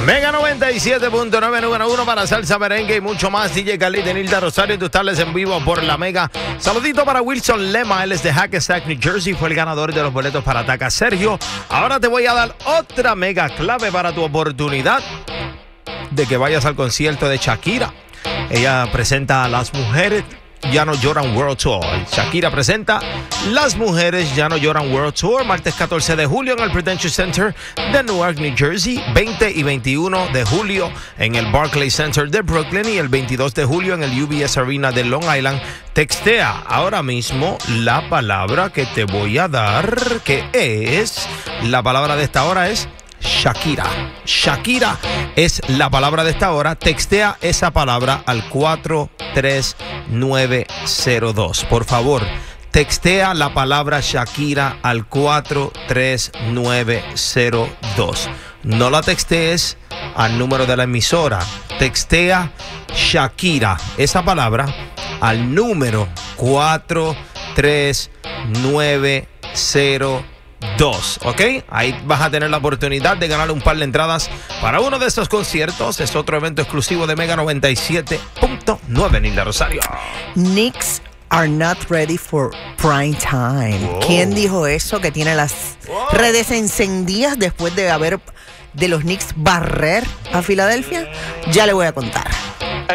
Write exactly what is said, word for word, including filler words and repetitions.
Mega noventa y siete punto nueve, número uno para salsa, merengue y mucho más. D J Khalid, Nilda Rosario, tú estás en vivo por la Mega. Saludito para Wilson Lema, él es de Hackensack, New Jersey. Fue el ganador de los boletos para Ataca Sergio. Ahora te voy a dar otra mega clave para tu oportunidad de que vayas al concierto de Shakira. Ella presenta a Las Mujeres Ya No Lloran World Tour. Shakira presenta Las Mujeres Ya No Lloran World Tour, martes catorce de julio en el Prudential Center de Newark, New Jersey, veinte y veintiuno de julio en el Barclays Center de Brooklyn y el veintidós de julio en el U B S Arena de Long Island. Textea ahora mismo la palabra que te voy a dar, que es, la palabra de esta hora es Shakira. Shakira es la palabra de esta hora. Textea esa palabra al cuatro tres nueve cero dos. Por favor, textea la palabra Shakira al cuatro tres nueve cero dos. No la textees al número de la emisora. Textea Shakira, esa palabra, al número cuatro tres nueve cero dos, ¿ok? Ahí vas a tener la oportunidad de ganar un par de entradas para uno de estos conciertos. Es otro evento exclusivo de Mega noventa y siete punto nueve, Nilda Rosario. Knicks are not ready for prime time. Wow. ¿Quién dijo eso? Que tiene las wow. redes encendidas después de haber de los Knicks barrer a Filadelfia. Ya le voy a contar.